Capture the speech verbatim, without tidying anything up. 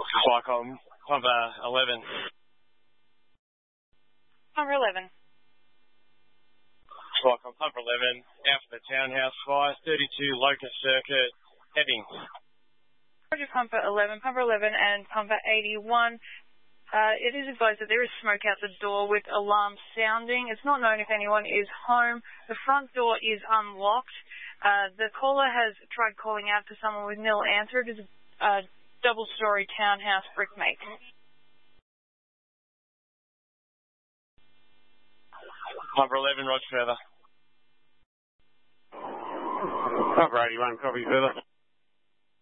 Swicom, Pumper eleven. Pumper eleven. Swicom, Pumper eleven, out for the Townhouse Fire, thirty-two Locust Circuit, heading. Roger, Pumper eleven, Pumper eleven and Pumper eighty-one. Uh, it is advised that there is smoke out the door with alarm sounding. It's not known if anyone is home. The front door is unlocked. Uh, the caller has tried calling out to someone with nil answer. It is a double-story townhouse brick make. Pumper eleven, Roger further. Pumper eighty-one, copy further.